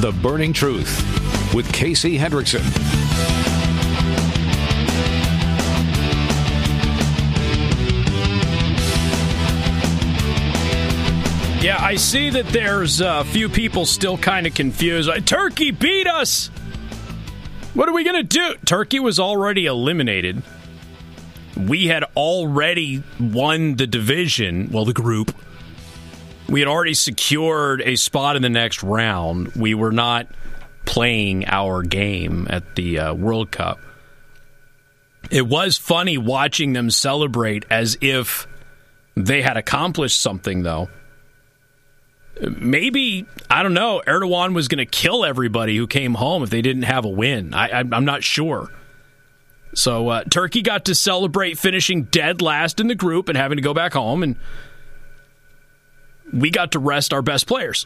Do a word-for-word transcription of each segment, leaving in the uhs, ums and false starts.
The Burning Truth with Casey Hendrickson. Yeah, I see that there's a few people still kind of confused. Like, Turkey beat us! What are we going to do? Turkey was already eliminated. We had already won the division, well, the group. We had already secured a spot in the next round. We were not playing our game at the uh, World Cup. It was funny watching them celebrate as if they had accomplished something, though. Maybe, I don't know, Erdogan was going to kill everybody who came home if they didn't have a win. I, I, I'm not sure. So uh, Turkey got to celebrate finishing dead last in the group and having to go back home, and we got to rest our best players.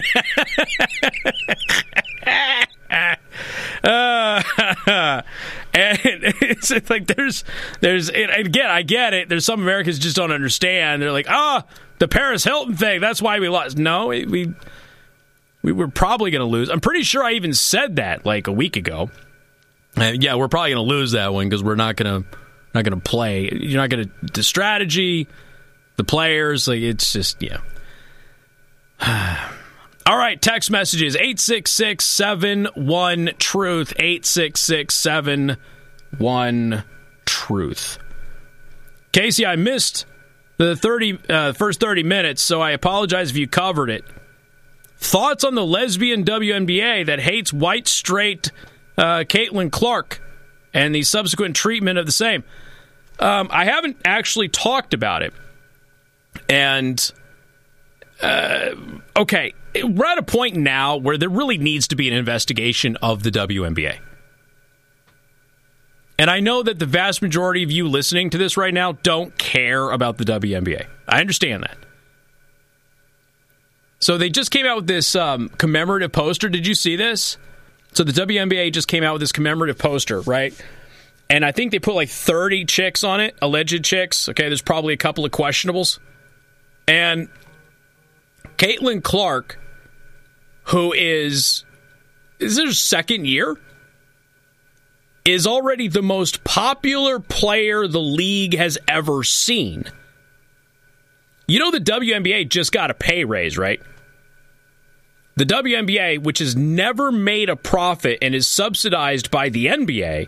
uh, and it's like there's, there's and again, I get it. There's some Americans just don't understand. They're like, ah, oh, the Paris Hilton thing. That's why we lost. No, we we were probably going to lose. I'm pretty sure I even said that like a week ago. Uh, yeah, we're probably going to lose that one because we're not going to not going to play. You're not going to the strategy, the players. Like it's just yeah. All right, text messages, eight six six, seven one, truth, eight six six, seven one, truth. Casey, I missed the thirty uh, first thirty minutes, so I apologize if you covered it. Thoughts on the lesbian W N B A that hates white, straight uh, Caitlin Clark and the subsequent treatment of the same? Um, I haven't actually talked about it. And... Uh, okay, we're at a point now where there really needs to be an investigation of the W N B A. And I know that the vast majority of you listening to this right now don't care about the W N B A. I understand that. So they just came out with this um, commemorative poster. Did you see this? So the W N B A just came out with this commemorative poster, right? And I think they put like thirty chicks on it, alleged chicks. Okay, there's probably a couple of questionables. And Caitlin Clark, who is, is her second year, is already the most popular player the league has ever seen. You know the W N B A just got a pay raise, right? The W N B A, which has never made a profit and is subsidized by the N B A,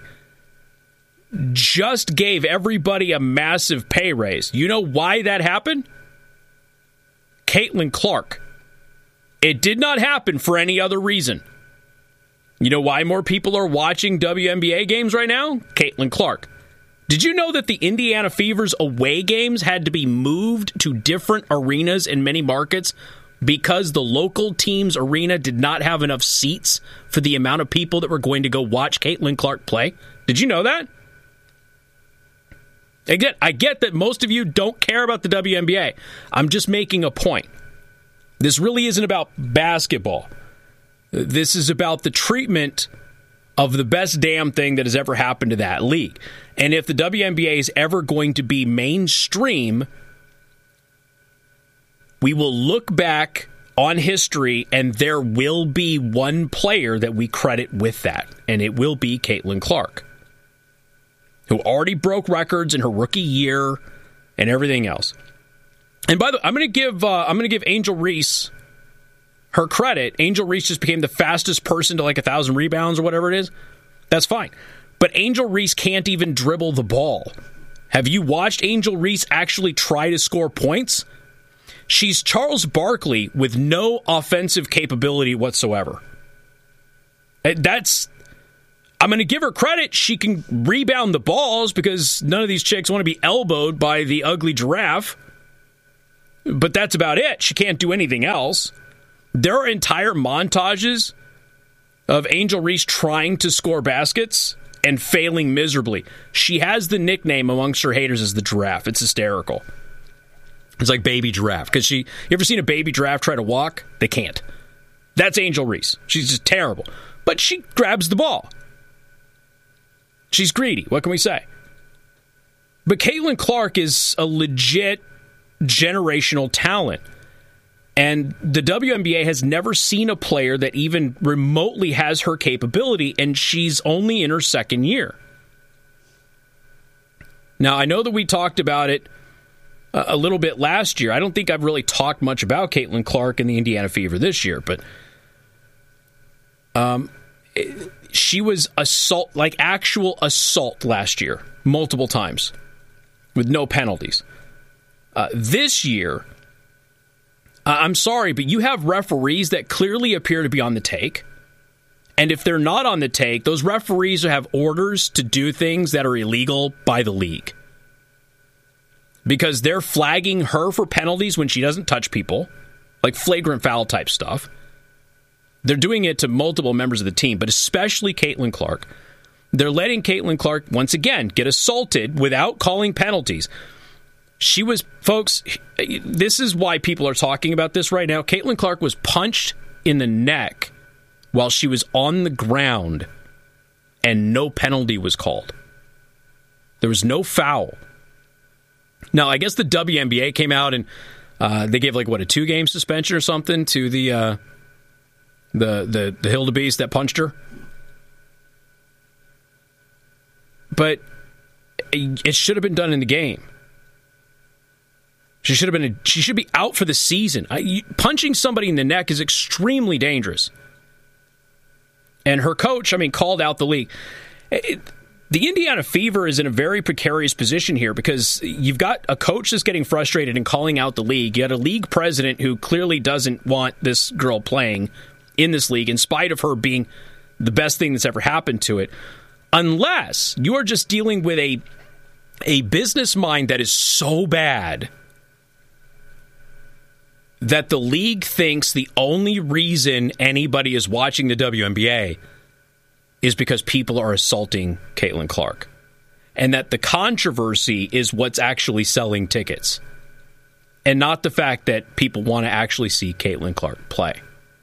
just gave everybody a massive pay raise. You know why that happened? Caitlin Clark. It did not happen for any other reason. You know why more people are watching W N B A games right now? Caitlin Clark. Did you know that the Indiana Fever's away games had to be moved to different arenas in many markets because the local team's arena did not have enough seats for the amount of people that were going to go watch Caitlin Clark play? Did you know that? Again, I get that most of you don't care about the W N B A. I'm just making a point. This really isn't about basketball. This is about the treatment of the best damn thing that has ever happened to that league. And if the W N B A is ever going to be mainstream, we will look back on history and there will be one player that we credit with that, and it will be Caitlin Clark, who already broke records in her rookie year and everything else. And by the way, I'm going to give uh, I'm going to give Angel Reese her credit. Angel Reese just became the fastest person to like a thousand rebounds or whatever it is. That's fine. But Angel Reese can't even dribble the ball. Have you watched Angel Reese actually try to score points? She's Charles Barkley with no offensive capability whatsoever. That's... I'm going to give her credit. She can rebound the balls because none of these chicks want to be elbowed by the ugly giraffe. But that's about it. She can't do anything else. There are entire montages of Angel Reese trying to score baskets and failing miserably. She has the nickname amongst her haters as the giraffe. It's hysterical. It's like baby giraffe. Because she, you ever seen a baby giraffe try to walk? They can't. That's Angel Reese. She's just terrible. But she grabs the ball. She's greedy. What can we say? But Caitlin Clark is a legit generational talent. And the W N B A has never seen a player that even remotely has her capability, and she's only in her second year. Now, I know that we talked about it a little bit last year. I don't think I've really talked much about Caitlin Clark and the Indiana Fever this year, but um, it, she was assault, like actual assault last year, multiple times, with no penalties. Uh, this year, uh, I'm sorry, but you have referees that clearly appear to be on the take. And if they're not on the take, those referees have orders to do things that are illegal by the league. Because they're flagging her for penalties when she doesn't touch people, like flagrant foul type stuff. They're doing it to multiple members of the team, but especially Caitlin Clark. They're letting Caitlin Clark, once again, get assaulted without calling penalties. She was, folks, this is why people are talking about this right now. Caitlin Clark was punched in the neck while she was on the ground, and no penalty was called. There was no foul. Now, I guess the W N B A came out and uh, they gave like what a two-game suspension or something to the uh, the the the Hildebeest that punched her. But it should have been done in the game. She should have been. She should be out for the season. I, you, punching somebody in the neck is extremely dangerous. And her coach, I mean, called out the league. It, the Indiana Fever is in a very precarious position here because you've got a coach that's getting frustrated and calling out the league. You had a league president who clearly doesn't want this girl playing in this league, in spite of her being the best thing that's ever happened to it. Unless you are just dealing with a a business mind that is so bad that the league thinks the only reason anybody is watching the W N B A is because people are assaulting Caitlin Clark. And that the controversy is what's actually selling tickets. And not the fact that people want to actually see Caitlin Clark play.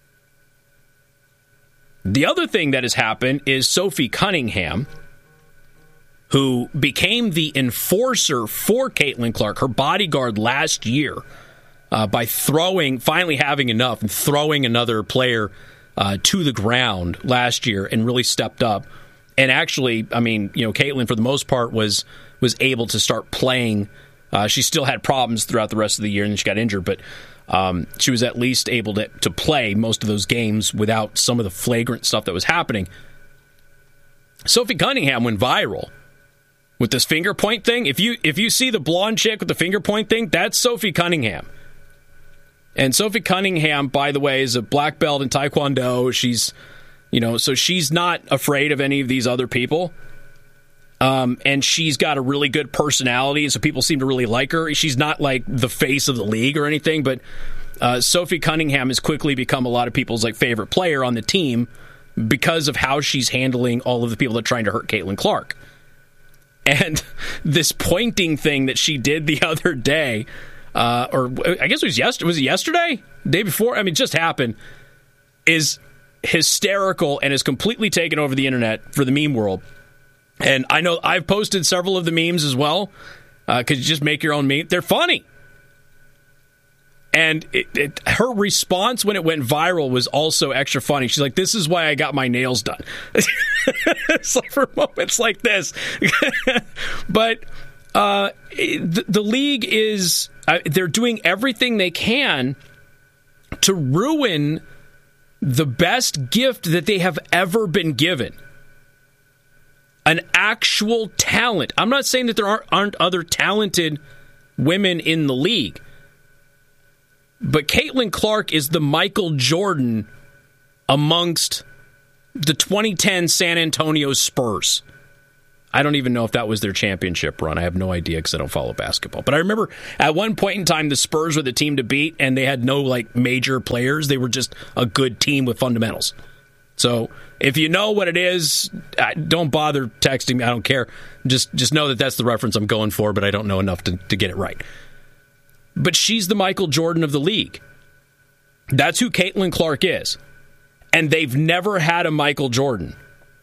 The other thing that has happened is Sophie Cunningham, who became the enforcer for Caitlin Clark, her bodyguard last year, Uh, by throwing, finally having enough and throwing another player uh, to the ground last year and really stepped up. And actually, I mean, you know, Caitlin, for the most part, was was able to start playing. Uh, she still had problems throughout the rest of the year, and then she got injured, but um, she was at least able to, to play most of those games without some of the flagrant stuff that was happening. Sophie Cunningham went viral with this finger point thing. If you if you see the blonde chick with the finger point thing, that's Sophie Cunningham. And Sophie Cunningham, by the way, is a black belt in Taekwondo. She's, you know, so she's not afraid of any of these other people. Um, and she's got a really good personality, so people seem to really like her. She's not like the face of the league or anything, but uh, Sophie Cunningham has quickly become a lot of people's like favorite player on the team because of how she's handling all of the people that are trying to hurt Caitlin Clark. And this pointing thing that she did the other day, Uh, or I guess it was yesterday. Was it yesterday? The day before? I mean, it just happened. Is hysterical and has completely taken over the internet for the meme world. And I know I've posted several of the memes as well. Because uh, you just make your own meme. They're funny. And it, it, her response when it went viral was also extra funny. She's like, "This is why I got my nails done." It's like for moments like this. But uh, the, the league is... Uh, they're doing everything they can to ruin the best gift that they have ever been given. An actual talent. I'm not saying that there aren't, aren't other talented women in the league. But Caitlin Clark is the Michael Jordan amongst the twenty ten San Antonio Spurs. I don't even know if that was their championship run. I have no idea because I don't follow basketball. But I remember at one point in time, the Spurs were the team to beat, and they had no like major players. They were just a good team with fundamentals. So if you know what it is, don't bother texting me. I don't care. Just just know that that's the reference I'm going for, but I don't know enough to, to get it right. But she's the Michael Jordan of the league. That's who Caitlin Clark is. And they've never had a Michael Jordan.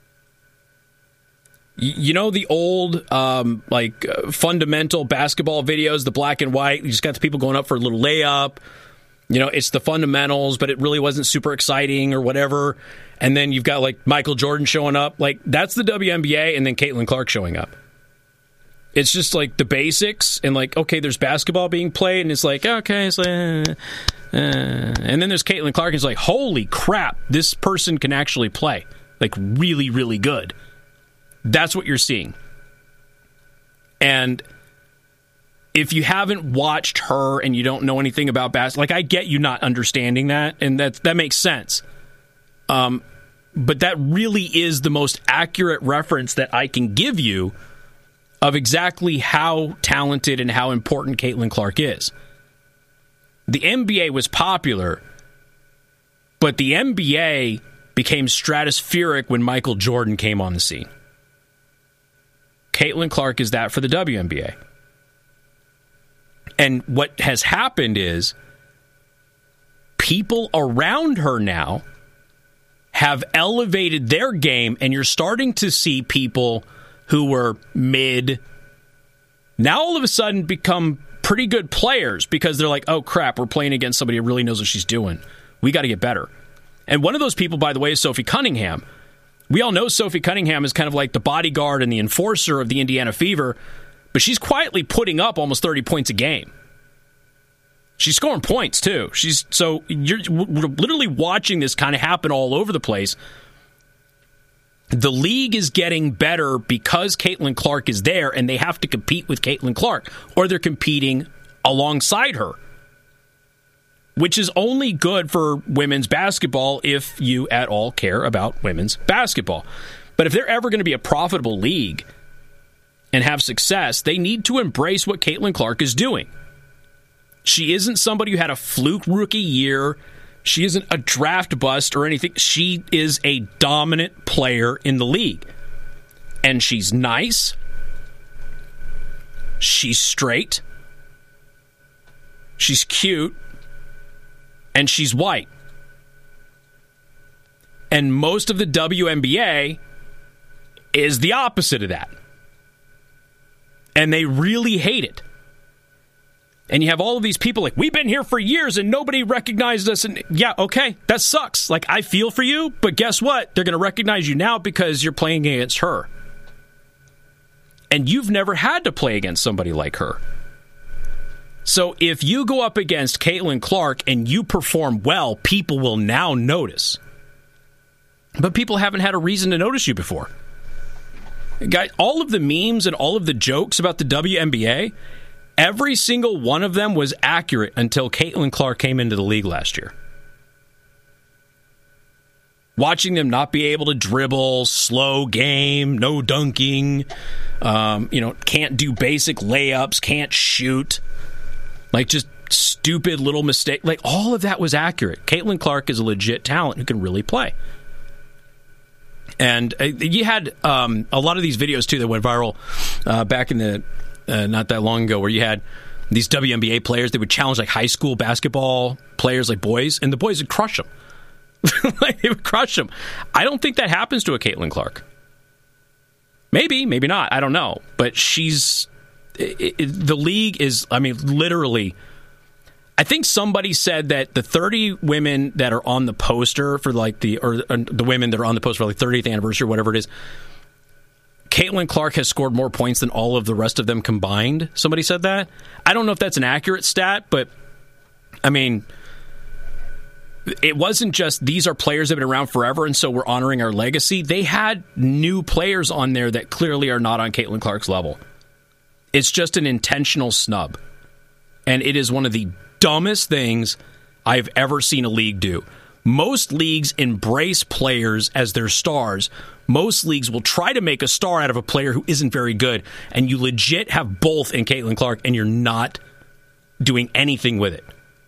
You know the old, um, like, uh, fundamental basketball videos, the black and white? You just got the people going up for a little layup, You know, it's the fundamentals, but it really wasn't super exciting or whatever. And then you've got like Michael Jordan showing up. Like, that's the W N B A, and then Caitlin Clark showing up. It's just like the basics, and like, okay, there's basketball being played, and it's like, okay, it's like, uh, uh. and then there's Caitlin Clark, and it's like, holy crap, this person can actually play. Like, really, really good. That's what you're seeing. And if you haven't watched her and you don't know anything about basketball, like, I get you not understanding that, and that that makes sense. Um, but that really is the most accurate reference that I can give you of exactly how talented and how important Caitlin Clark is. The N B A was popular, but the N B A became stratospheric when Michael Jordan came on the scene. Caitlin Clark is that for the W N B A. And what has happened is people around her now have elevated their game, and you're starting to see people who were mid now all of a sudden become pretty good players because they're like, oh crap, we're playing against somebody who really knows what she's doing. We got to get better. And one of those people, by the way, is Sophie Cunningham. We all know Sophie Cunningham is kind of like the bodyguard and the enforcer of the Indiana Fever, but she's quietly putting up almost thirty points a game. She's scoring points too. She's so you're we're literally watching this kind of happen all over the place. The league is getting better because Caitlin Clark is there, and they have to compete with Caitlin Clark, or they're competing alongside her, which is only good for women's basketball if you at all care about women's basketball. But if they're ever going to be a profitable league and have success, they need to embrace what Caitlin Clark is doing. She isn't somebody who had a fluke rookie year. She isn't a draft bust or anything. She is a dominant player in the league. And she's nice. She's straight. She's cute. And she's white. And most of the W N B A is the opposite of that. And they really hate it. And you have all of these people like, we've been here for years and nobody recognized us. And yeah, okay, that sucks. Like, I feel for you, but guess what? They're going to recognize you now because you're playing against her. And you've never had to play against somebody like her. So if you go up against Caitlin Clark and you perform well, people will now notice. But people haven't had a reason to notice you before. Guys, all of the memes and all of the jokes about the W N B A, every single one of them was accurate until Caitlin Clark came into the league last year. Watching them not be able to dribble, slow game, no dunking, um, you know, can't do basic layups, can't shoot, like just stupid little mistake. Like, all of that was accurate. Caitlin Clark is a legit talent who can really play. And uh, you had um, a lot of these videos, too, that went viral uh, back in the Uh, not that long ago, where you had these W N B A players that would challenge like high school basketball players, like boys, and the boys would crush them. Like, they would crush them. I don't think that happens to a Caitlin Clark. Maybe, maybe not. I don't know. But she's it, it, the league is. I mean, literally. I think somebody said that the thirty women that are on the poster for like the or, or the women that are on the poster for like thirtieth anniversary, or whatever it is. Caitlin Clark has scored more points than all of the rest of them combined. Somebody said that. I don't know if that's an accurate stat, but I mean, it wasn't just these are players that have been around forever, and so we're honoring our legacy. They had new players on there that clearly are not on Caitlin Clark's level. It's just an intentional snub. And it is one of the dumbest things I've ever seen a league do. Most leagues embrace players as their stars. Most leagues will try to make a star out of a player who isn't very good. And you legit have both in Caitlin Clark, and you're not doing anything with it.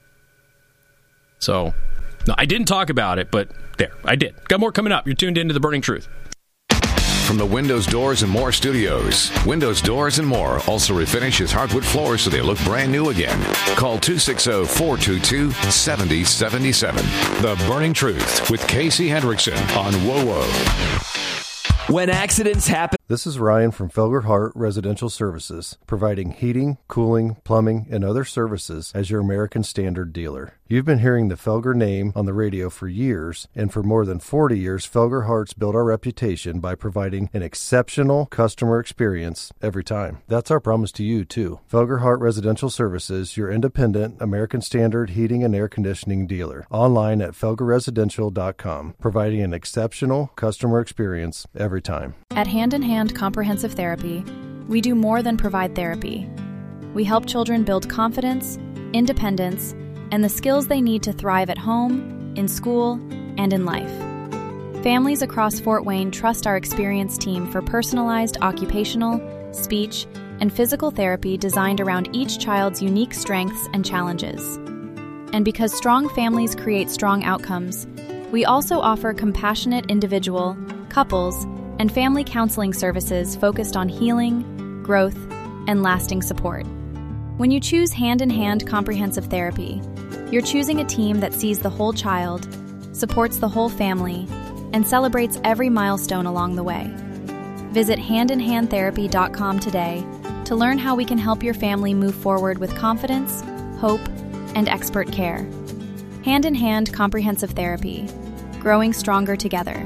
So, no, I didn't talk about it, but there, I did. Got more coming up. You're tuned into The Burning Truth. From the Windows, Doors, and More studios, Windows, Doors, and More also refinishes hardwood floors so they look brand new again. Call two six zero, four two two, seven zero seven seven. The Burning Truth with Casey Hendrickson on W O W O. When accidents happen... This is Ryan from Felger Hart Residential Services, providing heating, cooling, plumbing, and other services as your American Standard dealer. You've been hearing the Felger name on the radio for years, and for more than forty years, Felger Hart's built our reputation by providing an exceptional customer experience every time. That's our promise to you, too. Felger Hart Residential Services, your independent American Standard heating and air conditioning dealer. Online at felger residential dot com, providing an exceptional customer experience every time. At Hand in Hand Comprehensive Therapy, we do more than provide therapy. We help children build confidence, independence, and the skills they need to thrive at home, in school, and in life. Families across Fort Wayne trust our experienced team for personalized occupational, speech, and physical therapy designed around each child's unique strengths and challenges. And because strong families create strong outcomes, we also offer compassionate individual, couples, and family counseling services focused on healing, growth, and lasting support. When you choose Hand in Hand Comprehensive Therapy, you're choosing a team that sees the whole child, supports the whole family, and celebrates every milestone along the way. Visit hand in hand therapy dot com today to learn how we can help your family move forward with confidence, hope, and expert care. Hand in Hand Comprehensive Therapy, growing stronger together.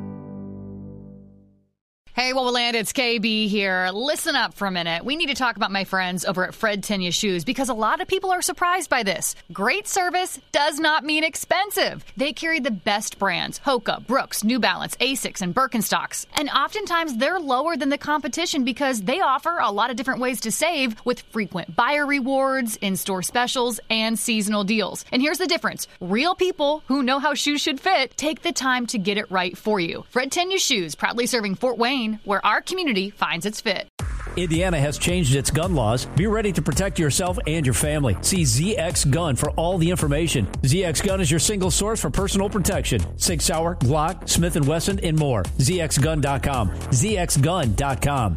Hey, Woboland, it's K B here. Listen up for a minute. We need to talk about my friends over at Fred Tenya Shoes because a lot of people are surprised by this. Great service does not mean expensive. They carry the best brands, Hoka, Brooks, New Balance, Asics, and Birkenstocks. And oftentimes they're lower than the competition because they offer a lot of different ways to save with frequent buyer rewards, in-store specials, and seasonal deals. And here's the difference. Real people who know how shoes should fit take the time to get it right for you. Fred Tenya Shoes, proudly serving Fort Wayne, where our community finds its fit. Indiana has changed its gun laws. Be ready to protect yourself and your family. See Z X Gun for all the information. Z X Gun is your single source for personal protection. Sig Sauer, Glock, Smith and Wesson, and more. Z X gun dot com. Z X gun dot com.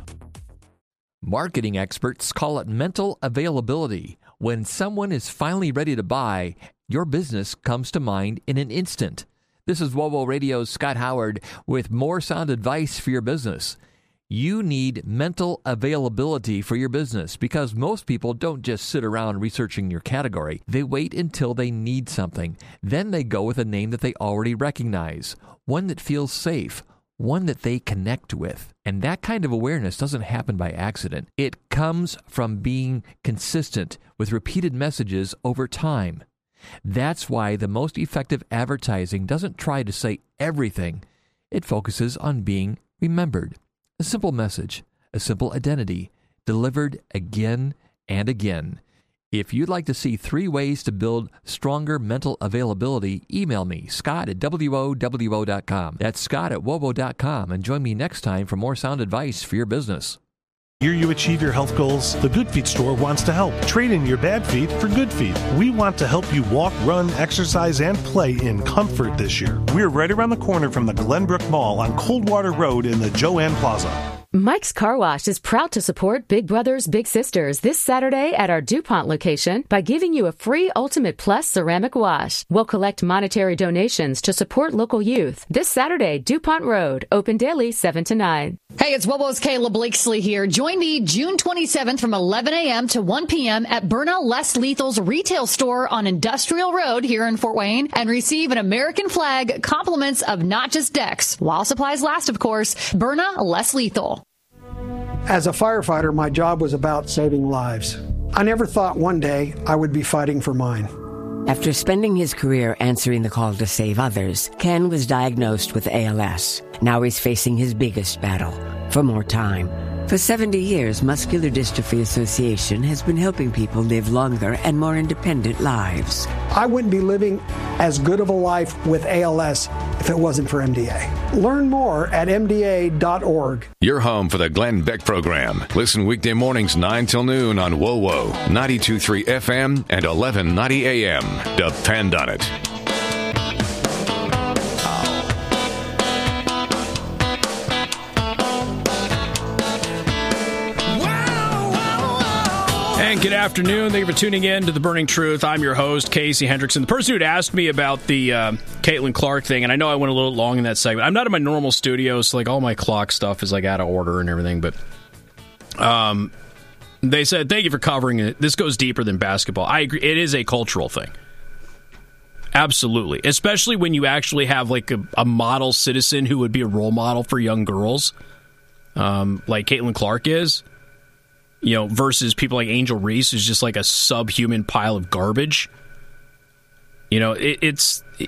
Marketing experts call it mental availability. When someone is finally ready to buy, your business comes to mind in an instant. This is Wobo Radio's Scott Howard with more sound advice for your business. You need mental availability for your business because most people don't just sit around researching your category. They wait until they need something. Then they go with a name that they already recognize, one that feels safe, one that they connect with. And that kind of awareness doesn't happen by accident. It comes from being consistent with repeated messages over time. That's why the most effective advertising doesn't try to say everything. It focuses on being remembered. A simple message, a simple identity, delivered again and again. If you'd like to see three ways to build stronger mental availability, email me, Scott at W O W O dot com. That's Scott at Wobo dot com, and join me next time for more sound advice for your business. Hear you achieve your health goals? The Good Feet store wants to help. Trade in your bad feet for good feet. We want to help you walk, run, exercise, and play in comfort this year. We're right around the corner from the Glenbrook Mall on Coldwater Road in the Joanne Plaza. Mike's Car Wash is proud to support Big Brothers Big Sisters this Saturday at our DuPont location by giving you a free Ultimate Plus ceramic wash. We'll collect monetary donations to support local youth. This Saturday, DuPont Road, open daily seven to nine. Hey, it's Wobo's Kayla Blakesley here. Join me June twenty-seventh from eleven a.m. to one p.m. at Burnell Less Lethal's retail store on Industrial Road here in Fort Wayne and receive an American flag, compliments of not just decks. While supplies last, of course. Burnell Less Lethal. As a firefighter, my job was about saving lives. I never thought one day I would be fighting for mine. After spending his career answering the call to save others, Ken was diagnosed with A L S. Now he's facing his biggest battle, for more time. For seventy years, Muscular Dystrophy Association has been helping people live longer and more independent lives. I wouldn't be living as good of a life with A L S if it wasn't for M D A. Learn more at M D A dot org. Your home for the Glenn Beck program. Listen weekday mornings nine till noon on W O W O, ninety-two point three F M and eleven ninety A M. Depend on it. And Good afternoon. Thank you for tuning in to The Burning Truth. I'm your host, Casey Hendrickson. The person who'd asked me about the uh, Caitlin Clark thing, and I know I went a little long in that segment. I'm not in my normal studio, so like all my clock stuff is like out of order and everything, but um, they said, thank you for covering it. This goes deeper than basketball. I agree. It is a cultural thing. Absolutely. Especially when you actually have like a, a model citizen who would be a role model for young girls, um, like Caitlin Clark is. You know, versus people like Angel Reese, who's just like a subhuman pile of garbage. You know, it, it's... It,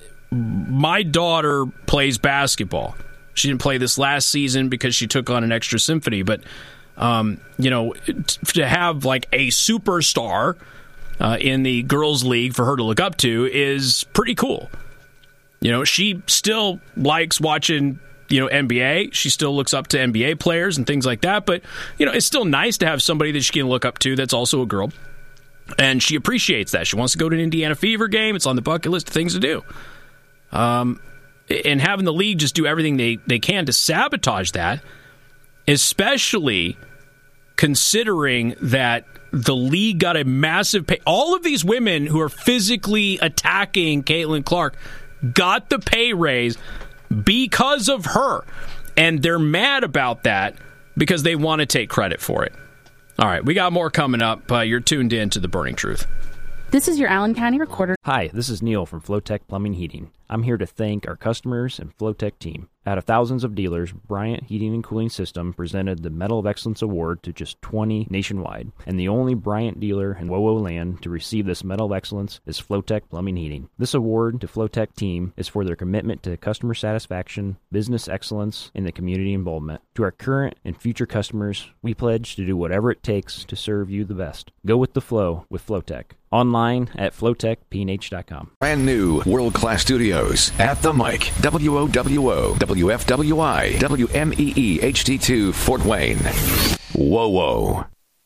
my daughter plays basketball. She didn't play this last season because she took on an extra symphony, but, um, you know, to have like a superstar uh, in the girls' league for her to look up to is pretty cool. You know, she still likes watching... You know, N B A. She still looks up to N B A players and things like that. But, you know, it's still nice to have somebody that she can look up to that's also a girl. And she appreciates that. She wants to go to an Indiana Fever game. It's on the bucket list of things to do. Um, and having the league just do everything they, they can to sabotage that, especially considering that the league got a massive pay. All of these women who are physically attacking Caitlin Clark got the pay raise because of her. And they're mad about that because they want to take credit for it. All right, we got more coming up. Uh, you're tuned in to The Burning Truth. This is your Allen County Recorder. Hi, this is Neil from Flowtech Plumbing Heating. I'm here to thank our customers and Flowtech team. Out of thousands of dealers, Bryant Heating and Cooling System presented the Medal of Excellence Award to just twenty nationwide. And the only Bryant dealer in WoWo land to receive this Medal of Excellence is Flowtech Plumbing Heating. This award to Flowtech team is for their commitment to customer satisfaction, business excellence, and the community involvement. To our current and future customers, we pledge to do whatever it takes to serve you the best. Go with the flow with Flowtech. Online at flowtech p n h dot com. Brand new world-class studios at the mic. W O W O, W F W I, W M E E H D two, Fort Wayne. Whoa, whoa.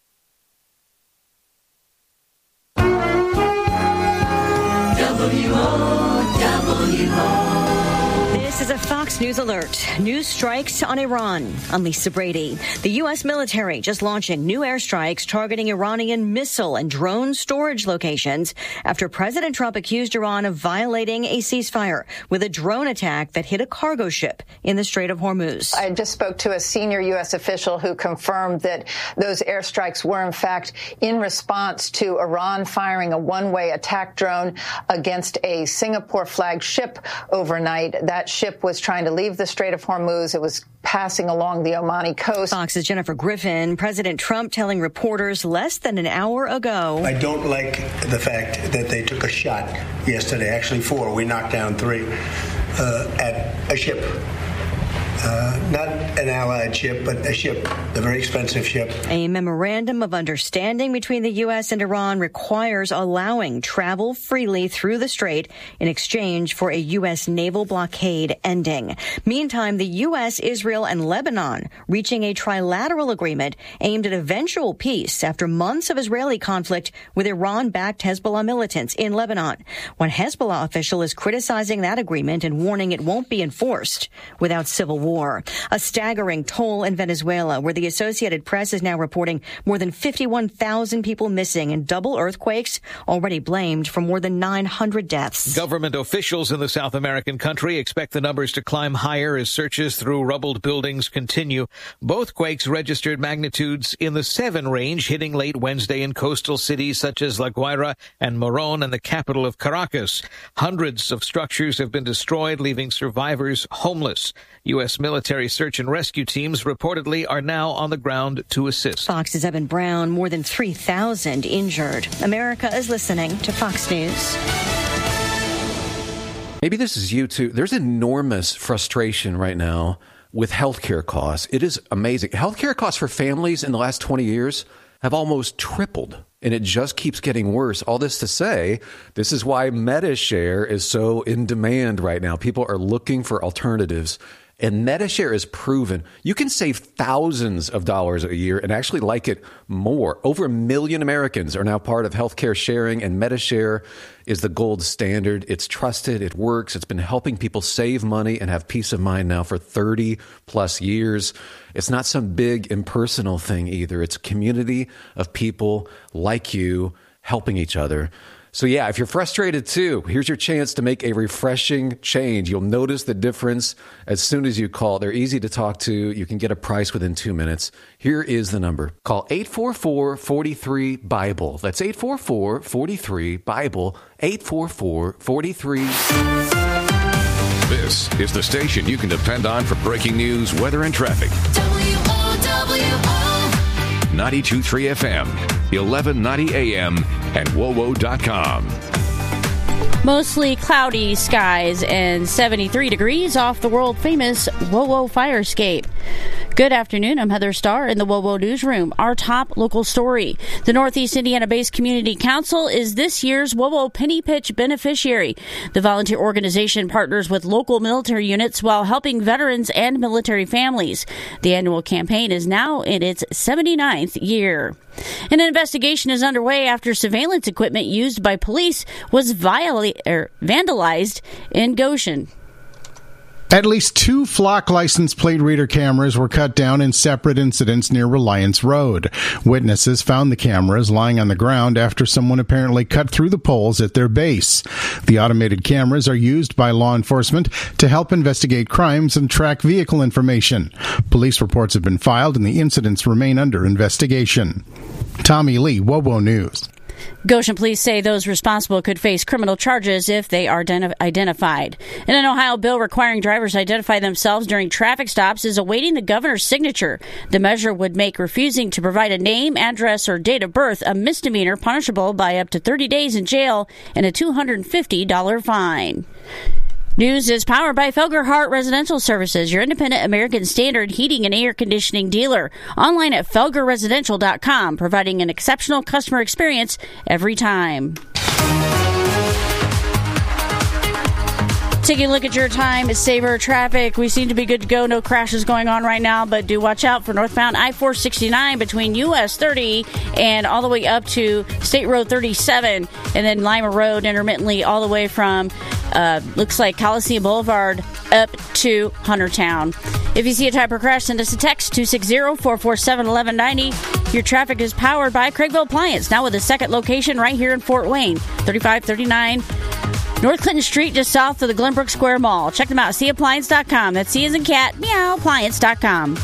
W O W O. This is a Fox News alert. News strikes on Iran. I'm Lisa Brady. The U S military just launching new airstrikes targeting Iranian missile and drone storage locations after President Trump accused Iran of violating a ceasefire with a drone attack that hit a cargo ship in the Strait of Hormuz. I just spoke to a senior U S official who confirmed that those airstrikes were, in fact, in response to Iran firing a one-way attack drone against a Singapore-flagged ship overnight. That ship was trying to leave the Strait of Hormuz. It was passing along the Omani coast. Fox's Jennifer Griffin. President Trump telling reporters less than an hour ago. I don't like the fact that they took a shot yesterday, actually four. We knocked down three uh, at a ship. Uh, not an allied ship, but a ship, a very expensive ship. A memorandum of understanding between the U S and Iran requires allowing travel freely through the strait in exchange for a U S naval blockade ending. Meantime, the U S, Israel, and Lebanon reaching a trilateral agreement aimed at eventual peace after months of Israeli conflict with Iran-backed Hezbollah militants in Lebanon. One Hezbollah official is criticizing that agreement and warning it won't be enforced without civil war. A staggering toll in Venezuela, where the Associated Press is now reporting more than fifty-one thousand people missing and double earthquakes already blamed for more than nine hundred deaths. Government officials in the South American country expect the numbers to climb higher as searches through rubbled buildings continue. Both quakes registered magnitudes in the seven range, hitting late Wednesday in coastal cities such as La Guaira and Morón and the capital of Caracas. Hundreds of structures have been destroyed, leaving survivors homeless. U S military search and rescue teams reportedly are now on the ground to assist. Fox's Evan Brown, more than three thousand injured. America is listening to Fox News. Maybe this is you too. There's enormous frustration right now with healthcare costs. It is amazing. Healthcare costs for families in the last twenty years have almost tripled, and it just keeps getting worse. All this to say, this is why MediShare is so in demand right now. People are looking for alternatives, And Medi-Share is proven. You can save thousands of dollars a year and actually like it more. Over a million Americans are now part of healthcare sharing, and Medi-Share is the gold standard. It's trusted. It works. It's been helping people save money and have peace of mind now for thirty plus years. It's not some big impersonal thing either. It's a community of people like you helping each other. So yeah, if you're frustrated too, here's your chance to make a refreshing change. You'll notice the difference as soon as you call. They're easy to talk to. You can get a price within two minutes. Here is the number. Call eight four four, four three, BIBLE. That's eight four four, four three, BIBLE. eight four four, four three. This is the station you can depend on for breaking news, weather, and traffic. W O W O ninety-two point three F M, eleven ninety A M, and W O W O dot com. Mostly cloudy skies and seventy-three degrees off the world-famous W O W O fire escape. Good afternoon. I'm Heather Starr in the W O W O Newsroom. Our top local story. The Northeast Indiana-based Community Council is this year's W O W O Penny Pitch beneficiary. The volunteer organization partners with local military units while helping veterans and military families. The annual campaign is now in its seventy-ninth year. An investigation is underway after surveillance equipment used by police was viola- er, vandalized in Goshen. At least two Flock license plate reader cameras were cut down in separate incidents near Reliance Road. Witnesses found the cameras lying on the ground after someone apparently cut through the poles at their base. The automated cameras are used by law enforcement to help investigate crimes and track vehicle information. Police reports have been filed and the incidents remain under investigation. Tommy Lee, W O W O News. Goshen police say those responsible could face criminal charges if they are identified. And an Ohio bill requiring drivers to identify themselves during traffic stops is awaiting the governor's signature. The measure would make refusing to provide a name, address, or date of birth a misdemeanor punishable by up to thirty days in jail and a two hundred fifty dollars fine. News is powered by Felger Hart Residential Services, your independent American Standard heating and air conditioning dealer. Online at felger residential dot com, providing an exceptional customer experience every time. Taking a look at your time saver traffic. We seem to be good to go. No crashes going on right now, but do watch out for northbound I four sixty-nine between U S thirty and all the way up to State Road thirty-seven, and then Lima Road intermittently all the way from, uh, looks like Coliseum Boulevard up to Huntertown. If you see a type of crash, send us a text, two six zero, four four seven, one one nine zero. Your traffic is powered by Craigville Appliance, now with a second location right here in Fort Wayne, thirty-five thirty-nine North Clinton Street, just south of the Glenbrook Square Mall. Check them out, see appliance dot com. That's C as in cat, meow, appliance dot com.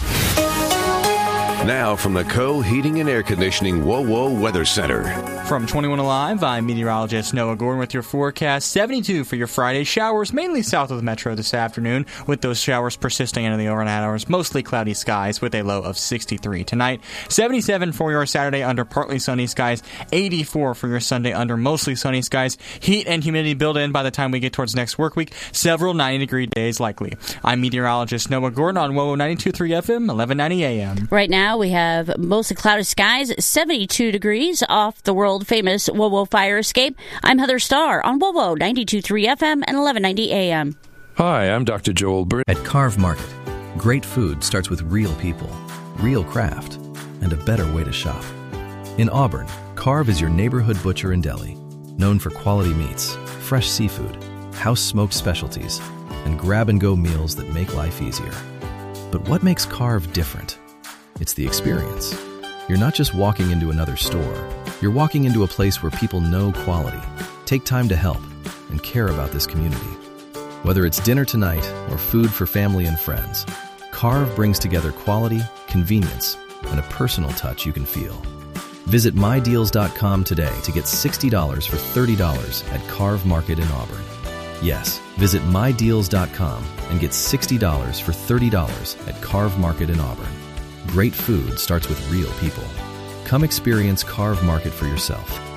Now from the Co Heating and Air Conditioning W O W O Weather Center. From twenty-one Alive, I'm meteorologist Noah Gordon with your forecast. seventy-two for your Friday. Showers mainly south of the metro this afternoon, with those showers persisting into the overnight hours. Mostly cloudy skies with a low of sixty-three tonight. seventy-seven for your Saturday under partly sunny skies. eighty-four for your Sunday under mostly sunny skies. Heat and humidity build in by the time we get towards next work week. Several ninety-degree days likely. I'm meteorologist Noah Gordon on W O W O ninety-two point three F M, eleven ninety A M. Right now we have mostly cloudy skies, seventy-two degrees off the world-famous W O W O fire escape. I'm Heather Starr on W O W O ninety-two point three F M and eleven ninety A M. Hi, I'm Doctor Joel Burt. At Carve Market, great food starts with real people, real craft, and a better way to shop. In Auburn, Carve is your neighborhood butcher and deli, known for quality meats, fresh seafood, house-smoked specialties, and grab-and-go meals that make life easier. But what makes Carve different? It's the experience. You're not just walking into another store. You're walking into a place where people know quality, take time to help, and care about this community. Whether it's dinner tonight or food for family and friends, Carve brings together quality, convenience, and a personal touch you can feel. Visit my deals dot com today to get sixty dollars for thirty dollars at Carve Market in Auburn. Yes, visit my deals dot com and get sixty dollars for thirty dollars at Carve Market in Auburn. Great food starts with real people. Come experience Carve Market for yourself.